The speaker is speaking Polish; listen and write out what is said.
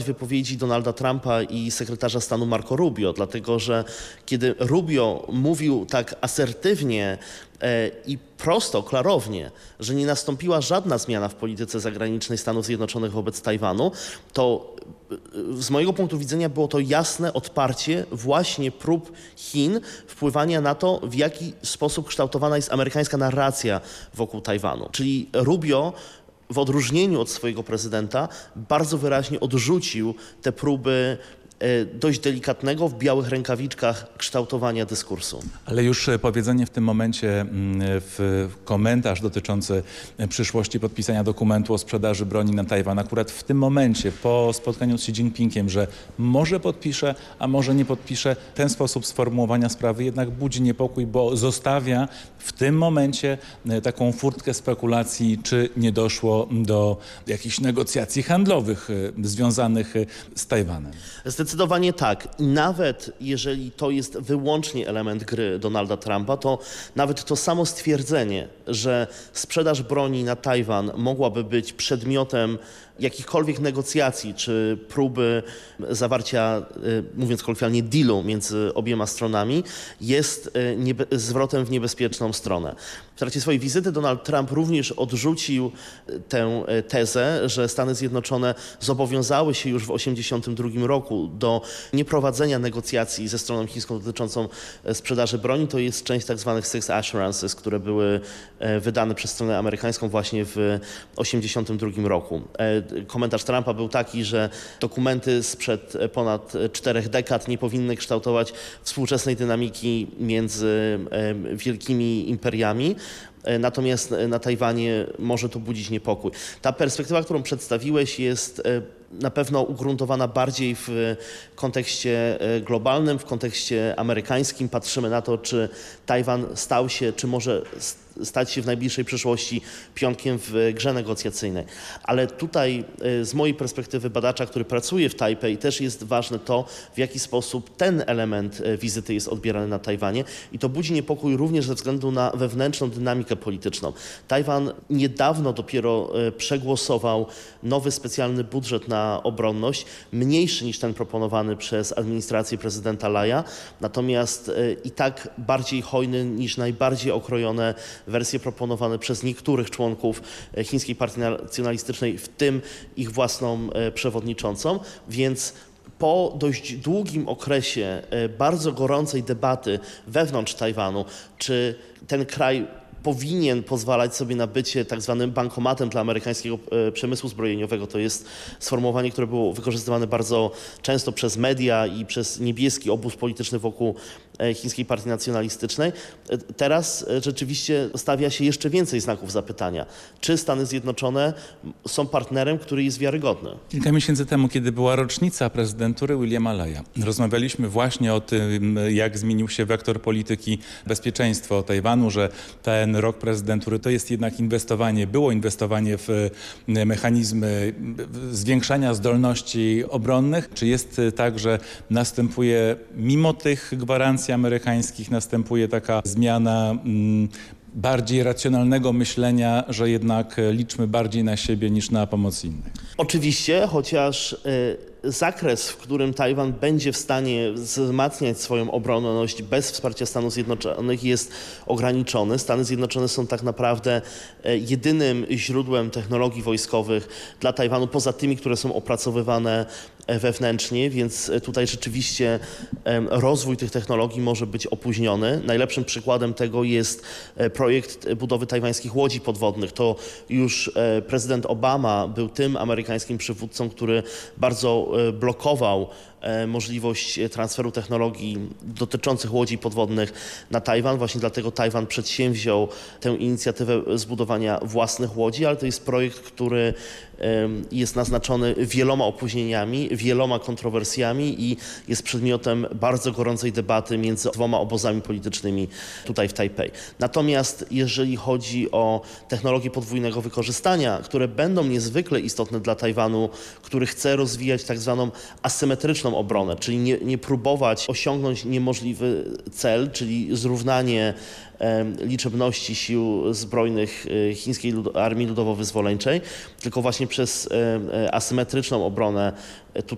wypowiedzi Donalda Trumpa i sekretarza stanu Marco Rubio, dlatego że kiedy Rubio mówił tak asertywnie i prosto, klarownie, że nie nastąpiła żadna zmiana w polityce zagranicznej Stanów Zjednoczonych wobec Tajwanu, to z mojego punktu widzenia było to jasne odparcie właśnie prób Chin wpływania na to, w jaki sposób kształtowana jest amerykańska narracja wokół Tajwanu. Czyli Rubio w odróżnieniu od swojego prezydenta bardzo wyraźnie odrzucił te próby dość delikatnego, w białych rękawiczkach kształtowania dyskursu. Ale już powiedzenie w tym momencie, w komentarz dotyczący przyszłości podpisania dokumentu o sprzedaży broni na Tajwan, akurat w tym momencie, po spotkaniu z Xi Jinpingiem, że może podpisze, a może nie podpisze, ten sposób sformułowania sprawy jednak budzi niepokój, bo zostawia w tym momencie taką furtkę spekulacji, czy nie doszło do jakichś negocjacji handlowych związanych z Tajwanem. Zdecydowanie tak. I nawet jeżeli to jest wyłącznie element gry Donalda Trumpa, to nawet to samo stwierdzenie, że sprzedaż broni na Tajwan mogłaby być przedmiotem jakichkolwiek negocjacji czy próby zawarcia, mówiąc kolokwialnie, dealu między obiema stronami, jest zwrotem w niebezpieczną stronę. W trakcie swojej wizyty Donald Trump również odrzucił tę tezę, że Stany Zjednoczone zobowiązały się już w 1982 roku do nieprowadzenia negocjacji ze stroną chińską dotyczącą sprzedaży broni. To jest część tak zwanych Six Assurances, które były wydane przez stronę amerykańską właśnie w 1982 roku. Komentarz Trumpa był taki, że dokumenty sprzed ponad 4 dekad nie powinny kształtować współczesnej dynamiki między wielkimi imperiami. Natomiast na Tajwanie może to budzić niepokój. Ta perspektywa, którą przedstawiłeś, jest na pewno ugruntowana bardziej w kontekście globalnym, w kontekście amerykańskim. Patrzymy na to, czy Tajwan stał się, czy może stać się w najbliższej przyszłości pionkiem w grze negocjacyjnej. Ale tutaj z mojej perspektywy badacza, który pracuje w Tajpej, też jest ważne to, w jaki sposób ten element wizyty jest odbierany na Tajwanie i to budzi niepokój również ze względu na wewnętrzną dynamikę polityczną. Tajwan niedawno dopiero przegłosował nowy specjalny budżet na obronność, mniejszy niż ten proponowany przez administrację prezydenta Laja, natomiast i tak bardziej hojny niż najbardziej okrojone wersje proponowane przez niektórych członków Chińskiej Partii Nacjonalistycznej, w tym ich własną przewodniczącą, więc po dość długim okresie bardzo gorącej debaty wewnątrz Tajwanu, czy ten kraj powinien pozwalać sobie na bycie tak zwanym bankomatem dla amerykańskiego przemysłu zbrojeniowego. To jest sformułowanie, które było wykorzystywane bardzo często przez media i przez niebieski obóz polityczny wokół Chińskiej Partii Nacjonalistycznej. Teraz rzeczywiście stawia się jeszcze więcej znaków zapytania. Czy Stany Zjednoczone są partnerem, który jest wiarygodny? Kilka miesięcy temu, kiedy była rocznica prezydentury Williama Laya, rozmawialiśmy właśnie o tym, jak zmienił się wektor polityki bezpieczeństwa Tajwanu, że ten rok prezydentury to jest jednak było inwestowanie w mechanizmy zwiększania zdolności obronnych. Czy jest tak, że następuje, mimo tych gwarancji amerykańskich, następuje taka zmiana bardziej racjonalnego myślenia, że jednak liczmy bardziej na siebie niż na pomoc innych? Oczywiście, chociaż zakres, w którym Tajwan będzie w stanie wzmacniać swoją obronność bez wsparcia Stanów Zjednoczonych, jest ograniczony. Stany Zjednoczone są tak naprawdę jedynym źródłem technologii wojskowych dla Tajwanu, poza tymi, które są opracowywane wewnętrznie, więc tutaj rzeczywiście rozwój tych technologii może być opóźniony. Najlepszym przykładem tego jest projekt budowy tajwańskich łodzi podwodnych. To już prezydent Obama był tym amerykańskim przywódcą, który bardzo blokował możliwość transferu technologii dotyczących łodzi podwodnych na Tajwan. Właśnie dlatego Tajwan przedsięwziął tę inicjatywę zbudowania własnych łodzi, ale to jest projekt, który jest naznaczony wieloma opóźnieniami, wieloma kontrowersjami i jest przedmiotem bardzo gorącej debaty między dwoma obozami politycznymi tutaj w Tajpej. Natomiast jeżeli chodzi o technologie podwójnego wykorzystania, które będą niezwykle istotne dla Tajwanu, który chce rozwijać tak zwaną asymetryczną obronę, czyli nie próbować osiągnąć niemożliwy cel, czyli zrównanie liczebności sił zbrojnych Chińskiej Armii Ludowo-Wyzwoleńczej, tylko właśnie przez asymetryczną obronę